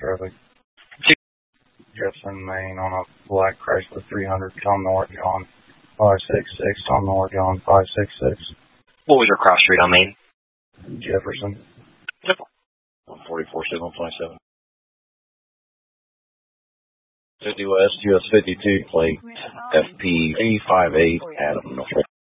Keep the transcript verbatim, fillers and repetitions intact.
traffic. Jefferson, Maine, on a black Chrysler three hundred, Tom North, John five six six, Tom North, John five six six. What was your cross street on Maine? Jefferson. one forty-four, signal twenty-seven. fifty West, U S fifty-two, plate F P three five eight, Adam, North.